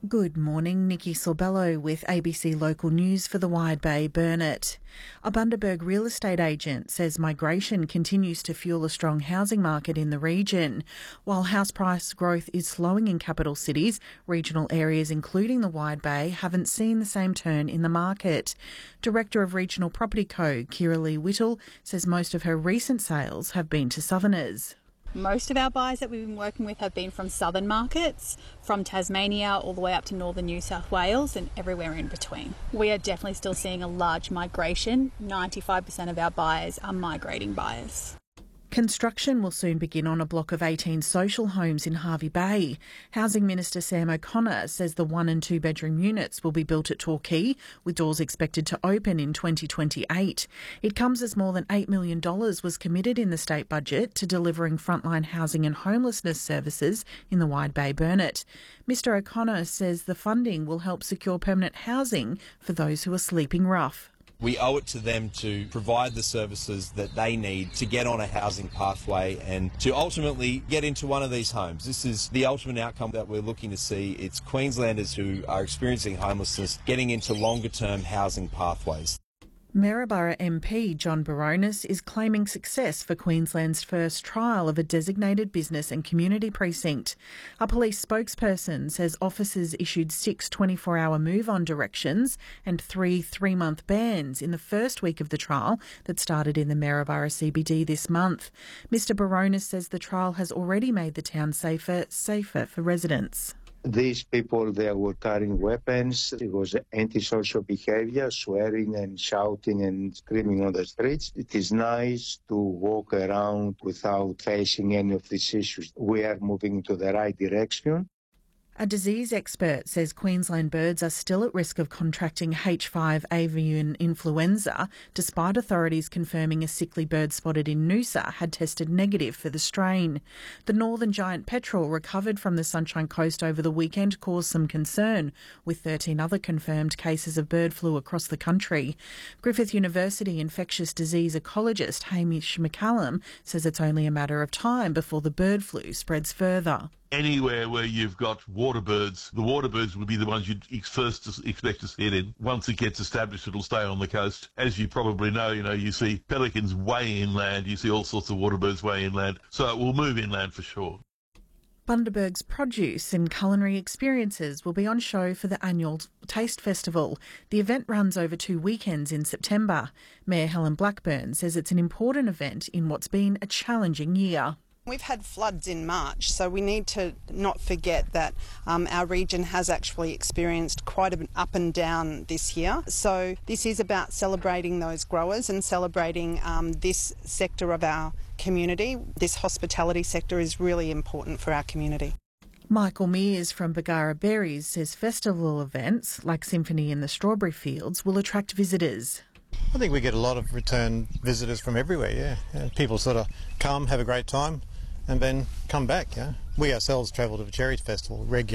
Good morning, Nikki Sorbello with ABC Local News for the Wide Bay Burnett. A Bundaberg real estate agent says migration continues to fuel a strong housing market in the region. While house price growth is slowing in capital cities, regional areas including the Wide Bay haven't seen the same turn in the market. Director of Regional Property Co, Kira Lee Whittle, says most of her recent sales have been to southerners. Most of our buyers that we've been working with have been from southern markets, from Tasmania all the way up to northern New South Wales and everywhere in between. We are definitely still seeing a large migration. 95% of our buyers are migrating buyers. Construction will soon begin on a block of 18 social homes in Hervey Bay. Housing Minister Sam O'Connor says the 1 and 2 bedroom units will be built at Torquay, with doors expected to open in 2028. It comes as more than $8 million was committed in the state budget to delivering frontline housing and homelessness services in the Wide Bay Burnett. Mr O'Connor says the funding will help secure permanent housing for those who are sleeping rough. We owe it to them to provide the services that they need to get on a housing pathway and to ultimately get into one of these homes. This is the ultimate outcome that we're looking to see. It's Queenslanders who are experiencing homelessness getting into longer-term housing pathways. Maryborough MP John Baronis is claiming success for Queensland's first trial of a designated business and community precinct. A police spokesperson says officers issued 6 24-hour move-on directions and 3 3-month bans in the first week of the trial that started in the Maryborough CBD this month. Mr Baronis says the trial has already made the town safer for residents. These people, they were carrying weapons. It was antisocial behavior, swearing and shouting and screaming on the streets. It is nice to walk around without facing any of these issues. We are moving into the right direction. A disease expert says Queensland birds are still at risk of contracting H5 avian influenza, despite authorities confirming a sickly bird spotted in Noosa had tested negative for the strain. The northern giant petrel recovered from the Sunshine Coast over the weekend caused some concern, with 13 other confirmed cases of bird flu across the country. Griffith University infectious disease ecologist Hamish McCallum says it's only a matter of time before the bird flu spreads further. Anywhere where you've got water birds, the water birds will be the ones you'd first expect to see it in. Once it gets established, it'll stay on the coast. As you probably know, you see pelicans way inland, you see all sorts of water birds way inland, so it will move inland for sure. Bundaberg's produce and culinary experiences will be on show for the annual Taste Festival. The event runs over 2 weekends in September. Mayor Helen Blackburn says it's an important event in what's been a challenging year. We've had floods in March, so we need to not forget that our region has actually experienced quite an up and down this year. So this is about celebrating those growers and celebrating this sector of our community. This hospitality sector is really important for our community. Michael Mears from Bargara Berries says festival events like Symphony in the Strawberry Fields will attract visitors. I think we get a lot of return visitors from everywhere, yeah. And people sort of come, have a great time, and then come back, yeah. We ourselves travel to the Cherry Festival regularly.